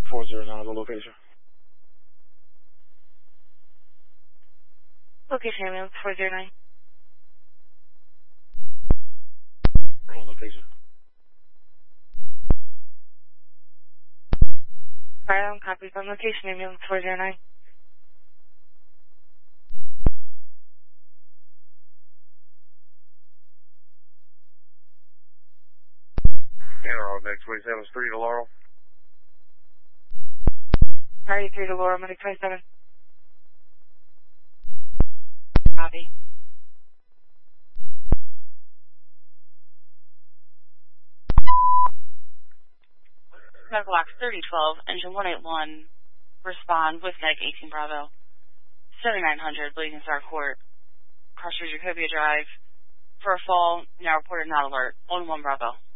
409, the location. Location ambulance 409. On location. Fire alarm copies on location ambulance 409. General, next 27th Street to Laurel. Priority 3 to Laurel, medic 27. Copy. Medical box 3012, engine 181, respond with medic 18 Bravo. 7900, Blazing Star Court, Cross Jacobian Drive, for a fall, now reported not alert, 1 Bravo.